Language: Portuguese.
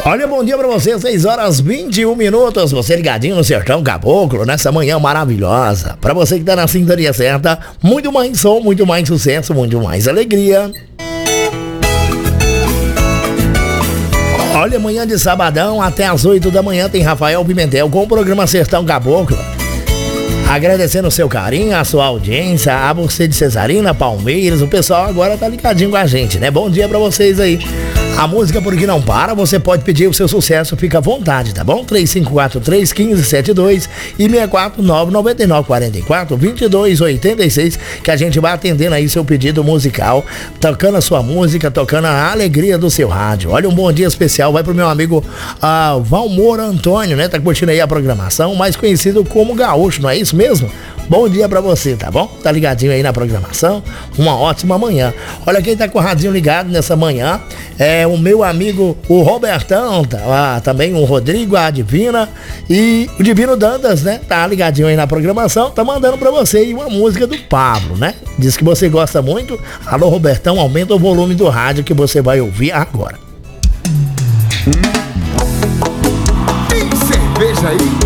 Olha, bom dia pra você, 6h21. Você ligadinho no Sertão Caboclo, nessa manhã maravilhosa. Pra você que tá na sintonia certa, muito mais som, muito mais sucesso, muito mais alegria. Olha, manhã de sabadão, até às 8 da manhã tem Rafael Pimentel com o programa Sertão Caboclo. Agradecendo o seu carinho, a sua audiência, a você de Cesarina, Palmeiras, o pessoal agora tá ligadinho com a gente, né? Bom dia pra vocês aí. A música Por Que Não Para, você pode pedir o seu sucesso, fica à vontade, tá bom? 3543-1572 e 649-9944-2286, que a gente vai atendendo aí seu pedido musical, tocando a sua música, tocando a alegria do seu rádio. Olha, um bom dia especial vai pro meu amigo Valmor Antônio, né? Tá curtindo aí a programação, mais conhecido como Gaúcho, não é isso mesmo? Bom dia pra você, tá bom? Tá ligadinho aí na programação, uma ótima manhã. Olha quem tá com o radinho ligado nessa manhã, é o meu amigo, o Robertão, tá, também o Rodrigo, a Divina e o Divino Dantas, né? Tá ligadinho aí na programação, tá mandando pra você aí uma música do Pablo, né? Diz que você gosta muito. Alô, Robertão, aumenta o volume do rádio que você vai ouvir agora. Tem cerveja aí?